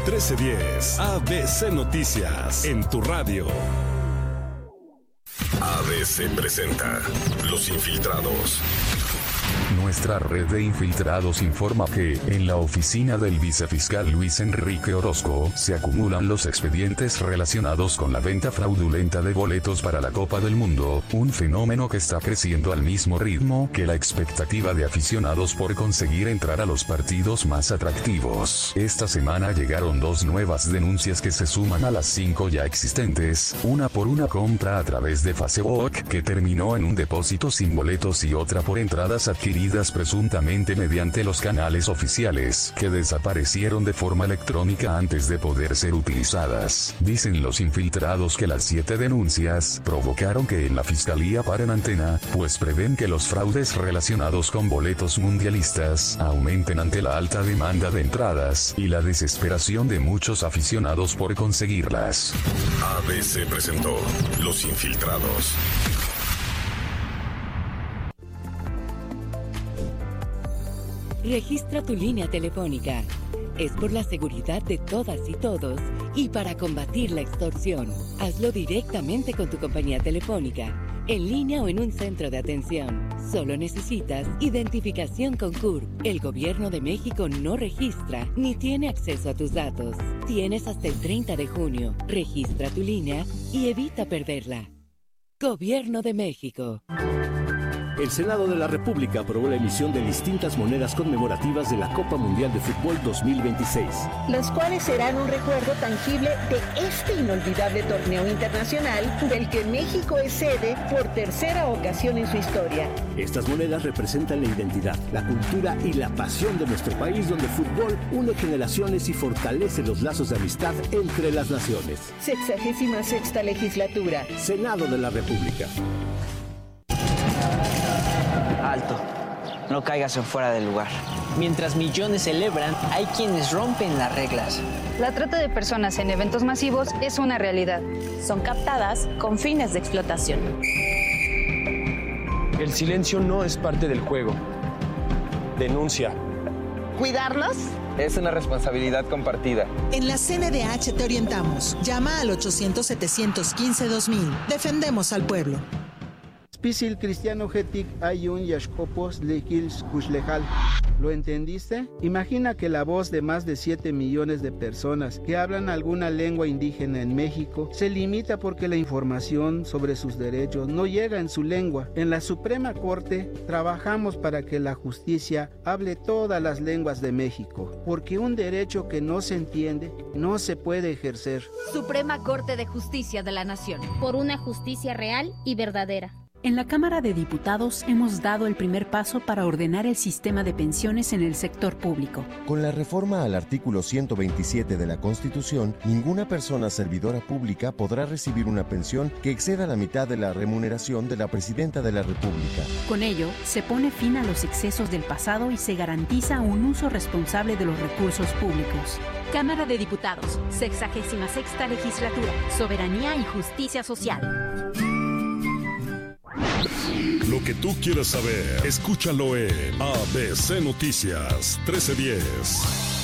1310 ABC Noticias en tu radio. ABC presenta Los Infiltrados. Nuestra red de infiltrados informa que, en la oficina del vicefiscal Luis Enrique Orozco, se acumulan los expedientes relacionados con la venta fraudulenta de boletos para la Copa del Mundo, un fenómeno que está creciendo al mismo ritmo que la expectativa de aficionados por conseguir entrar a los partidos más atractivos. Esta semana llegaron 2 nuevas denuncias que se suman a las 5 ya existentes, una por una compra a través de Facebook que terminó en un depósito sin boletos y otra por entradas adquiridas presuntamente mediante los canales oficiales, que desaparecieron de forma electrónica antes de poder ser utilizadas. Dicen los infiltrados que las 7 denuncias provocaron que en la Fiscalía paren antena, pues prevén que los fraudes relacionados con boletos mundialistas aumenten ante la alta demanda de entradas y la desesperación de muchos aficionados por conseguirlas. ABC presentó Los Infiltrados. Registra tu línea telefónica. Es por la seguridad de todas y todos y para combatir la extorsión. Hazlo directamente con tu compañía telefónica, en línea o en un centro de atención. Solo necesitas identificación con CURP. El Gobierno de México no registra ni tiene acceso a tus datos. Tienes hasta el 30 de junio. Registra tu línea y evita perderla. Gobierno de México. El Senado de la República aprobó la emisión de distintas monedas conmemorativas de la Copa Mundial de Fútbol 2026. Las cuales serán un recuerdo tangible de este inolvidable torneo internacional del que México es sede por tercera ocasión en su historia. Estas monedas representan la identidad, la cultura y la pasión de nuestro país, donde el fútbol une generaciones y fortalece los lazos de amistad entre las naciones. 66ª legislatura. Senado de la República. Alto, no caigas en fuera del lugar. Mientras millones celebran, hay quienes rompen las reglas. La trata de personas en eventos masivos es una realidad. Son captadas con fines de explotación. El silencio no es parte del juego. Denuncia. ¿Cuidarlos? Es una responsabilidad compartida. En la CNDH te orientamos. Llama al 800-715-2000. Defendemos al pueblo. Pisil cristiano getik ayun yashkopos lekils kushlejal. ¿Lo entendiste? Imagina que la voz de más de 7 millones de personas que hablan alguna lengua indígena en México se limita porque la información sobre sus derechos no llega en su lengua. En la Suprema Corte trabajamos para que la justicia hable todas las lenguas de México, porque un derecho que no se entiende no se puede ejercer. Suprema Corte de Justicia de la Nación. Por una justicia real y verdadera. En la Cámara de Diputados hemos dado el primer paso para ordenar el sistema de pensiones en el sector público. Con la reforma al artículo 127 de la Constitución, ninguna persona servidora pública podrá recibir una pensión que exceda la mitad de la remuneración de la Presidenta de la República. Con ello, se pone fin a los excesos del pasado y se garantiza un uso responsable de los recursos públicos. Cámara de Diputados, 66ª Legislatura, Soberanía y Justicia Social. Lo que tú quieras saber, escúchalo en ABC Noticias 1310.